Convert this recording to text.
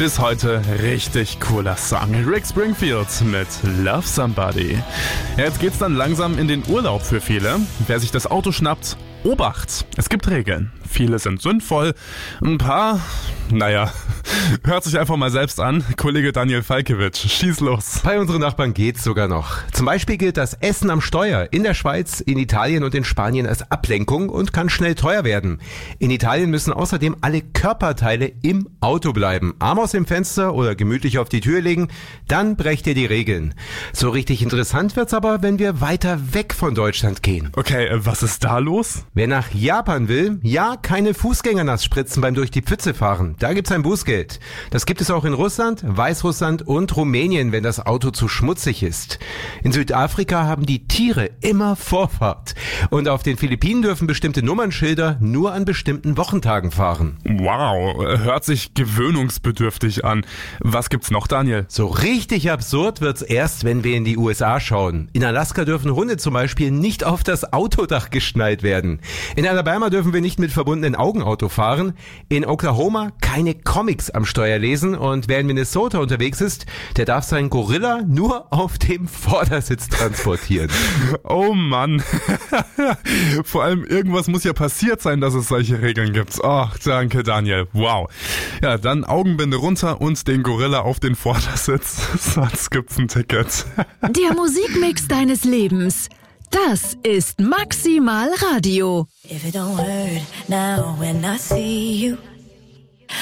Bis heute richtig cooler Song. Rick Springfield mit Love Somebody. Ja, jetzt geht's dann langsam in den Urlaub für viele. Wer sich das Auto schnappt, Obacht, es gibt Regeln. Viele sind sinnvoll, ein paar, hört sich einfach mal selbst an. Kollege Daniel Falkewitsch, schieß los. Bei unseren Nachbarn geht's sogar noch. Zum Beispiel gilt das Essen am Steuer in der Schweiz, in Italien und in Spanien als Ablenkung und kann schnell teuer werden. In Italien müssen außerdem alle Körperteile im Auto bleiben. Arm aus dem Fenster oder gemütlich auf die Tür legen, dann brecht ihr die Regeln. So richtig interessant wird's aber, wenn wir weiter weg von Deutschland gehen. Okay, was ist da los? Wer nach Japan will, keine Fußgänger nass spritzen beim durch die Pfütze fahren. Da gibt's ein Bußgeld. Das gibt es auch in Russland, Weißrussland und Rumänien, wenn das Auto zu schmutzig ist. In Südafrika haben die Tiere immer Vorfahrt. Und auf den Philippinen dürfen bestimmte Nummernschilder nur an bestimmten Wochentagen fahren. Wow, hört sich gewöhnungsbedürftig an. Was gibt's noch, Daniel? So richtig absurd wird's erst, wenn wir in die USA schauen. In Alaska dürfen Hunde zum Beispiel nicht auf das Autodach geschnallt werden. In Alabama dürfen wir nicht mit verbundenen Augen Auto fahren. In Oklahoma keine Comics am Steuer lesen. Und wer in Minnesota unterwegs ist, der darf seinen Gorilla nur auf dem Vordersitz transportieren. Oh Mann. Vor allem irgendwas muss ja passiert sein, dass es solche Regeln gibt. Ach, danke Daniel. Wow. Ja, dann Augenbinde runter und den Gorilla auf den Vordersitz. Sonst gibt's ein Ticket. Der Musikmix deines Lebens. Das ist Maximal Radio. If it don't hurt now when I see you